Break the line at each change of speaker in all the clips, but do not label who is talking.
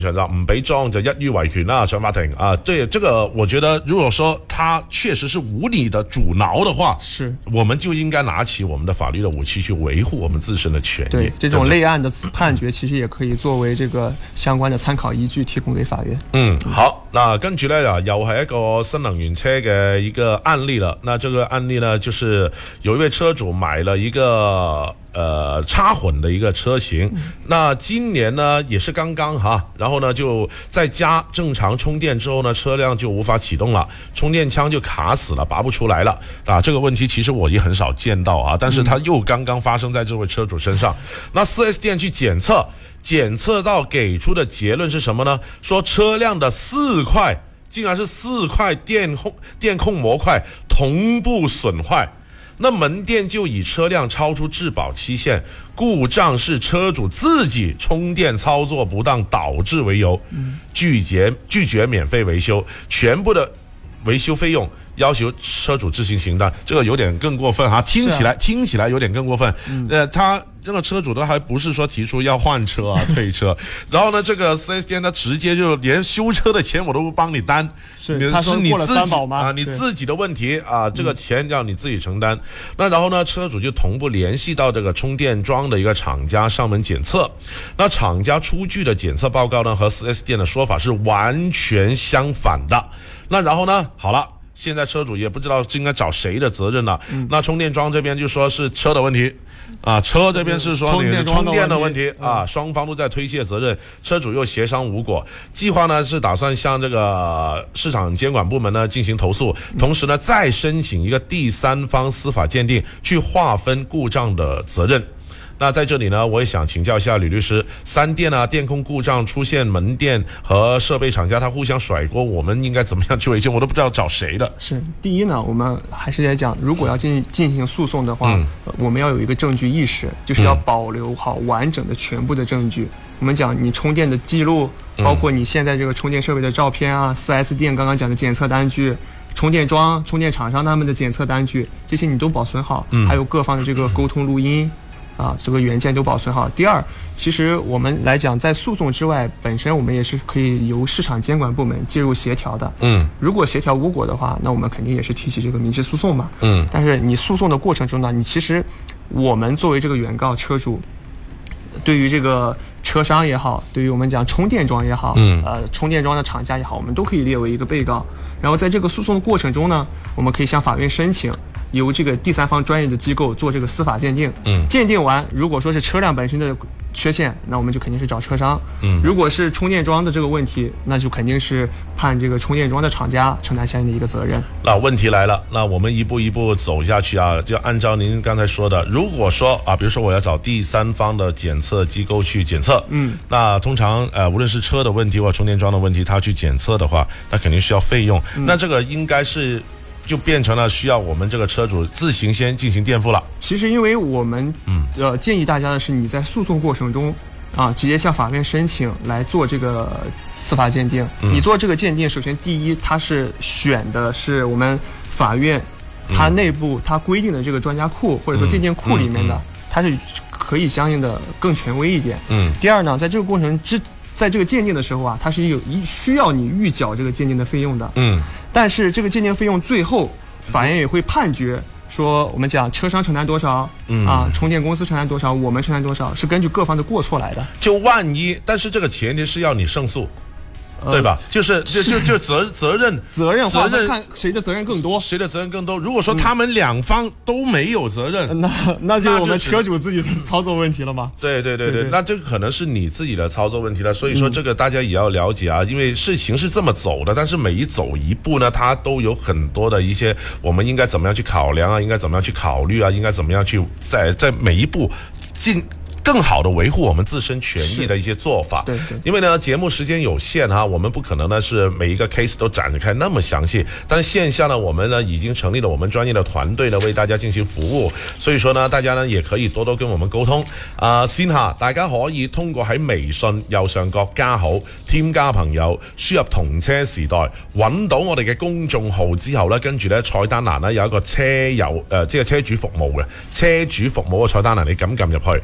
唔俾裝就一於維權啦，上法庭啊！对这个，我觉得如果说他确实是无理的阻挠的话，
是
我们就应该拿起我们的法律的武器去维护我们自身的权益。
对，这种类案的判决其实也可以作为这个相关的参考依据提供给法院。
好，那跟住呢又係一個新能源車嘅一個案例了。那這個案例呢，就是有一位車主買了一個插混的一個車型，那今年呢也是剛剛然後呢就在家正常充電之後呢，車輛就無法啟動了，充電槍就卡死了，拔不出來了啊！這個問題其實我也很少見到啊，但是它又剛剛發生在這位車主身上。那 4S 店去檢測到給出的結論是什麼呢？說車輛的4塊竟然是4塊電控模塊同步損壞。那門店就以車輛超出質保期限，故障是車主自己充電操作不當導致為由，拒絕免費維修，全部的維修費用要求車主自行承擔，這個有點更過分哈，聽起來有點更過分。他這個車主都還不是說提出要換車啊退車，然後呢這個 4S 店他直接就連修車的錢我都不幫你擔，
他說過了3保嗎？
你自己的問題啊，這個錢要你自己承擔。那然後呢車主就同步聯繫到這個充電樁的一個廠家上門檢測，那廠家出具的檢測報告呢和 4S 店的說法是完全相反的。那然後呢好了，現在車主也不知道應該找誰的責任了。那充電樁這邊就說是車的問題啊，車這邊是說你充電的問題啊，雙方都在推卸責任，車主又協商無果，計劃呢是打算向這個市場監管部門呢進行投訴，同時呢再申請一個第三方司法鑑定去劃分故障的責任。那在這裡呢，我也想請教一下呂律師，3店啊電控故障出現，門店和設備廠家他互相甩鍋，我們應該怎麼樣去維修？我都不知道找誰的。
是第一呢，我們還是在講，如果要進行訴訟的話，我們要有一個證據意識，就是要保留好完整的全部的證據。我們講你充電的記錄，包括你現在這個充電設備的照片啊，4S 店剛剛講的檢測單據，充電樁、充電廠商他們的檢測單據，這些你都保存好，還有各方的這個溝通錄音。這個原件都保存好。第二，其實我們來講，在訴訟之外，本身我們也是可以由市場監管部門介入協調的。如果協調無果的話，那我們肯定也是提起這個民事訴訟嘛。但是你訴訟的過程中呢，你其實我們作為這個原告車主，對於這個車商也好，對於我們講充電樁也好，充電樁的廠家也好，我們都可以列為一個被告。然後在這個訴訟的過程中呢，我們可以向法院申請由這個第三方專業的機構做這個司法鑑定。鑑定完，如果說是車輛本身的缺陷，那我們就肯定是找車商。如果是充電樁的這個問題，那就肯定是判這個充電樁的廠家承擔相應的一個責任。
那問題來了，那我們一步一步走下去啊，就按照您剛才說的，如果說啊，比如說我要找第三方的檢測機構去檢測，那通常無論是車的問題或者充電樁的問題，他去檢測的話，那肯定需要費用。那這個應該是就變成了需要我們這個車主自行先進行墊付了。
其實因為我們建議大家的是，你在訴訟過程中啊，直接向法院申請來做這個司法鑑定。你做這個鑑定，首先第一，它是選的是我們法院它內部它規定的這個專家庫或者說鑑定庫裡面的，它是可以相應的更權威一點。第二呢，在這個過程在這個鑑定的時候啊，它是需要你預繳這個鑑定的費用的。但是這個鑑定費用最後法院也會判決說，我們講車商承擔多少，充電公司承擔多少，我們承擔多少，是根據各方的過錯來的。
就萬一，但是這個前提是要你勝訴。對吧？就是責任
看誰的責任更多，
誰的責任更多。如果說他們兩方都沒有責任，
那就我們車主自己的操作問題了嗎？
對，那這個可能是你自己的操作問題了。所以說這個大家也要了解啊，因為事情是這麼走的，但是每一走一步呢，它都有很多的一些我們應該怎麼樣去考量啊，應該怎麼樣去考慮啊，應該怎麼樣去在每一步更好的維護我們自身權益的一些做法。
對，
因為呢節目時間有限哈，我們不可能呢是每一個 case 都展開那麼詳細，但是線下呢我們呢已經成立了我們專業的團隊呢為大家進行服務，所以說呢大家呢也可以多多跟我們溝通。先下大家可以通過喺微信右上角加好，添加朋友，輸入同車時代，揾到我哋嘅公眾號之後呢，跟住呢菜單欄呢有一個車友即係車主服務嘅菜單欄，你撳入去，咁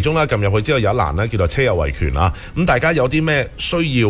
其中咧撳入去之後有一欄咧叫做車友維權啊，咁大家有啲咩需要